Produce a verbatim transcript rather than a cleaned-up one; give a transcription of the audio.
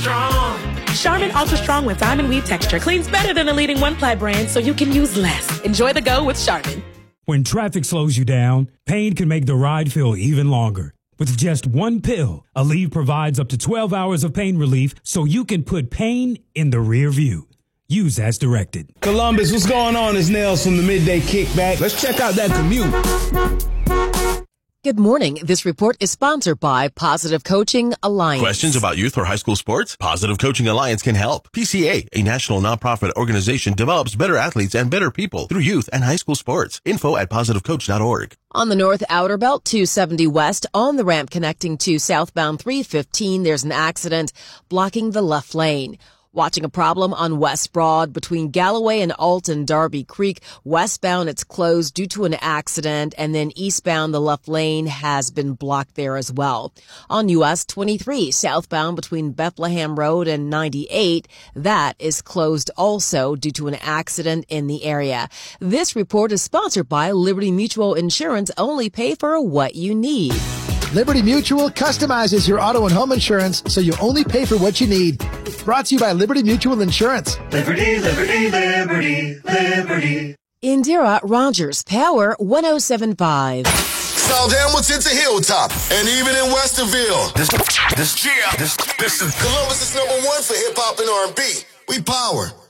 strong. Charmin Ultra Strong with diamond weave texture cleans better than the leading one-ply brand, so you can use less. Enjoy the go with Charmin. When traffic slows you down, pain can make the ride feel even longer. With just one pill, Aleve provides up to twelve hours of pain relief so you can put pain in the rear view. Use as directed. Columbus, what's going on? It's Nels from the Midday Kickback. Let's check out that commute. Good morning. This report is sponsored by Positive Coaching Alliance. Questions about youth or high school sports? Positive Coaching Alliance can help. P C A, a national nonprofit organization, develops better athletes and better people through youth and high school sports. Info at positive coach dot org. On the North Outer Belt, two seventy West, on the ramp connecting to southbound three fifteen, there's an accident blocking the left lane. Watching a problem on West Broad between Galloway and Alton Darby Creek. Westbound, it's closed due to an accident, and then eastbound, the left lane has been blocked there as well. On U S twenty-three, southbound between Bethlehem Road and ninety-eight, that is closed also due to an accident in the area. This report is sponsored by Liberty Mutual Insurance. Only pay for what you need. Liberty Mutual customizes your auto and home insurance so you only pay for what you need. Brought to you by Liberty Mutual Insurance. Liberty, liberty, liberty, liberty. Indira Rogers, Power one oh seven point five. South Hamilton to Hilltop, and even in Westerville. This, this, yeah, this, this is Columbus is number one for hip hop and R and B. We power.